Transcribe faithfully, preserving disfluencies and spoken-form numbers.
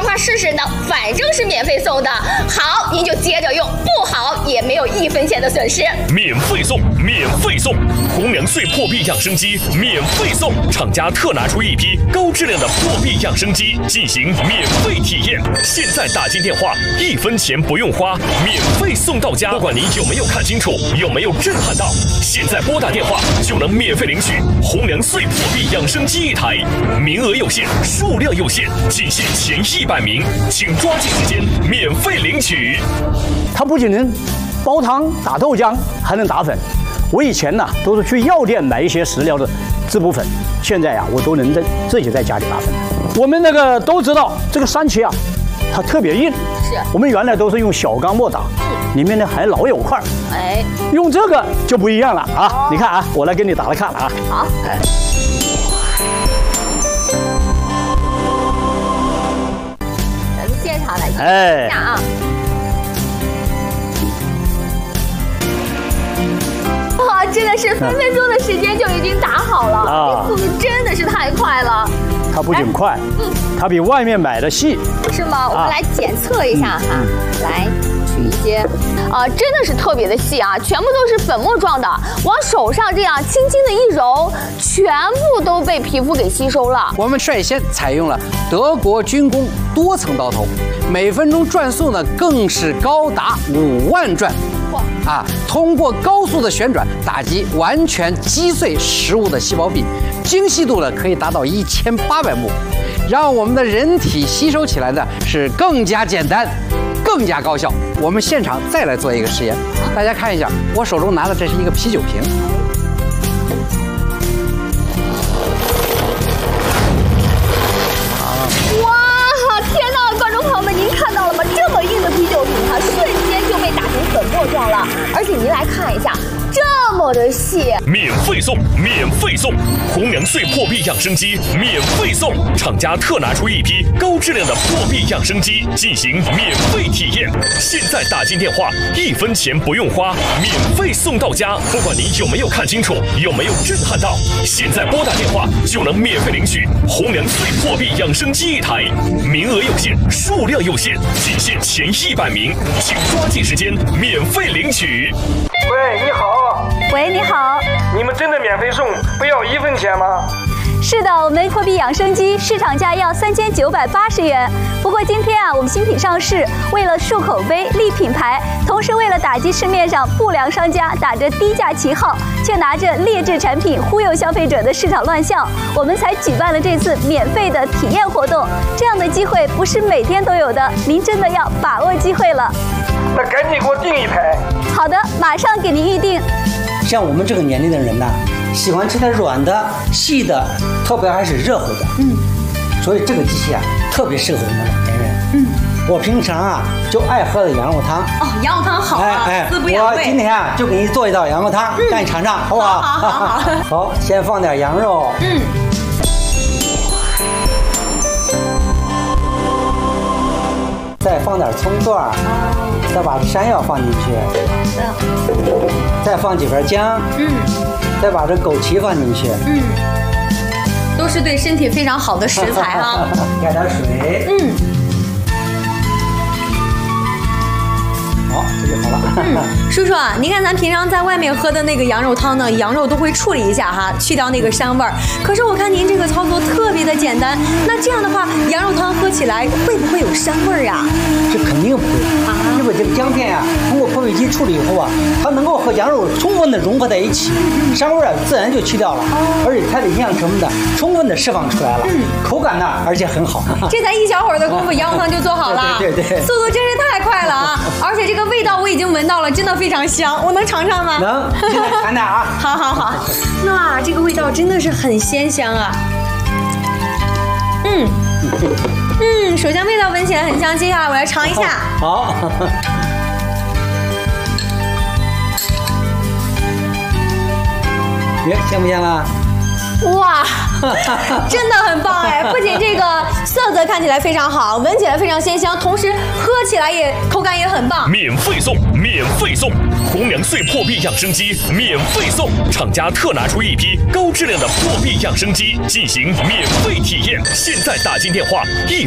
块试试呢？反正是免费送的，好，您就接着用，不好也没有一分钱的损失。 免费送，免费送，红娘穗破壁养生机免费送，厂家特拿出一批高质量的破壁养生机进行免费体验。现在打进电话，一分钱不用花，免费送到家。不管您有没有看清楚，有没有震撼到，现在拨打电话就能免费领取红娘穗破壁养生机一台，名额有限，数量有限，仅限前一百名，请抓紧时间免费领取。 它不仅能煲汤、打豆浆，还能打粉。我以前呢都是去药店买一些食疗的滋补粉，现在呀我都能在自己在家里打粉。我们那个都知道这个山茄啊，它特别硬， 是我们原来都是用小钢末打，里面呢还老有块儿。 哎， 用这个就不一样了啊！哦、你看啊，我来给你打来看啊。 好。 哎。 咱们现场来哎看啊。哇，真的是分分钟的时间就已经打好了，啊、这速度真的是太快了。 它不仅快，嗯，它比外面买的细， 是吗？我们来检测一下哈，啊、来取一些，啊，真的是特别的细啊，全部都是粉末状的，往手上这样轻轻的一揉，全部都被皮肤给吸收了。 我们率先采用了德国军工多层刀头，每分钟转速呢更是高达五万转。啊，通过高速的旋转打击，完全击碎食物的细胞壁，精细度呢可以达到一千八百目，让我们的人体吸收起来呢是更加简单，更加高效。我们现场再来做一个实验，大家看一下，我手中拿的这是一个啤酒瓶。 哇，天哪，观众朋友们，您看到了吗？这么硬的啤酒瓶，它瞬间就被打成粉末状了，而且您来看一下，这么的细。 免费送，免费送，红娘穗破壁养生机免费送，厂家特拿出一批高质量的破壁养生机进行免费体验。现在打进电话，一分钱不用花，免费送到家。不管您有没有看清楚，有没有震撼到，现在拨打电话就能免费领取红娘穗破壁养生机一台，名额有限，数量有限，仅限前一百名，请抓紧时间免费领取。 喂，你好。 喂，你好。 你们真的免费送，不要一分钱吗？ 是的，我们破壁养生机市场价要三千九百八十元。不过今天啊，我们新品上市，为了树口碑、立品牌，同时为了打击市面上不良商家打着低价旗号，却拿着劣质产品忽悠消费者的市场乱象，我们才举办了这次免费的体验活动。这样的机会不是每天都有的，您真的要把握机会了。 那赶紧给我订一排。 好的，马上给您预定。 像我们这个年龄的人呢，喜欢吃点软的、细的，特别还是热乎的。嗯，所以这个机器啊，特别适合我们老年人。嗯，我平常啊就爱喝的羊肉汤。 哦，羊肉汤好啊， 哎哎， 滋补养胃。 我今天啊就给你做一道羊肉汤，让你尝尝，好不好？ 好好好。 好，先放点羊肉。 嗯。 再放点葱段，哦，再把山药放进去， 嗯， 再放几片姜， 嗯， 再把这枸杞放进去， 嗯，都是对身体非常好的食材哈。 加点水， 嗯， 好，这就好了。 嗯，叔叔啊，您看咱平常在外面喝的那个羊肉汤呢，羊肉都会处理一下哈，去掉那个膻味儿。可是我看您这个操作特别的简单，那这样的话，羊肉汤喝起来会不会有膻味儿啊？ 这肯定不会啊，因为这个姜片啊，通过破壁机处理以后啊，它能够和羊肉充分的融合在一起，膻味啊自然就去掉了，而且它的营养成分呢，充分的释放出来了，嗯，口感呢，而且很好。 这才一小会儿的功夫，羊肉汤就做好了， 对对对， 速度真是太快了啊！而且这个味道我已经闻到了，真的非常香，我能尝尝吗？ 能，现在尝尝啊！ 好好好，哇，这个味道真的是很鲜香啊！嗯嗯，首先味道闻起来很香，接下来我来尝一下。 好。耶，香不香啊？ 哇，真的很棒哎！不仅这个色泽看起来非常好，闻起来非常鲜香，同时喝起来也口感也很棒。 免费送，免费送，红娘穗破壁养生机免费送，厂家特拿出一批高质量的破壁养生机进行免费体验。现在打进电话，一